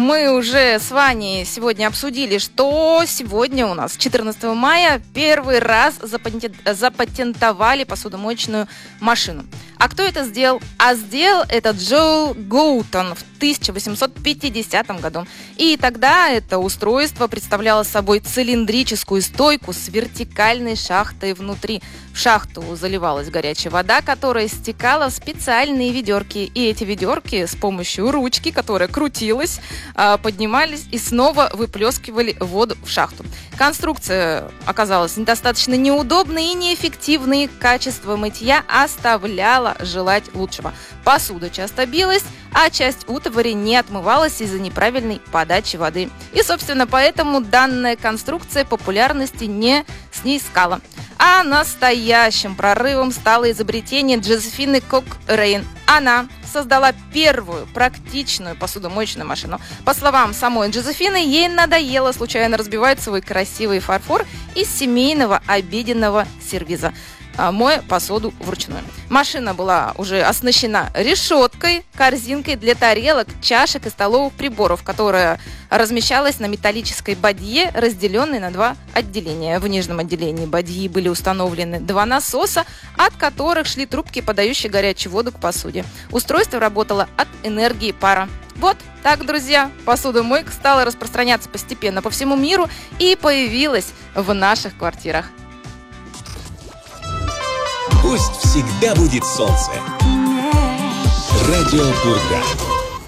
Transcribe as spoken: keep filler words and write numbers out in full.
мы уже с Ваней сегодня обсудили, что сегодня у нас, четырнадцатого мая, первый раз запатентовали посудомоечную машину. А кто это сделал? А сделал это Джоэл Гоутон в тысяча восемьсот пятидесятом году. И тогда это устройство представляло собой цилиндрическую стойку с вертикальной шахтой внутри. В шахту заливалась горячая вода, которая стекала в специальные ведерки. И эти ведерки с помощью ручки, которая крутилась, поднимались и снова выплескивали воду в шахту. Конструкция оказалась недостаточно неудобной и неэффективной. Качество мытья оставляло желать лучшего. Посуда часто билась, а часть утвари не отмывалась из-за неправильной подачи воды. И, собственно, поэтому данная конструкция популярности не снискала. А настоящим прорывом стало изобретение Джозефины Кокрейн. Она создала первую практичную посудомоечную машину. По словам самой Джозефины, ей надоело случайно разбивать свой красивый фарфор из семейного обеденного сервиза, моя посуду вручную. Машина была уже оснащена решеткой, корзинкой для тарелок, чашек и столовых приборов, которая размещалась на металлической бадье, разделенной на два отделения. В нижнем отделении бадьи были установлены два насоса, от которых шли трубки, подающие горячую воду к посуде. Устройство работало от энергии пара. Вот так, друзья, посудомойка стала распространяться постепенно по всему миру и появилась в наших квартирах. Пусть всегда будет солнце. Радио Бурга.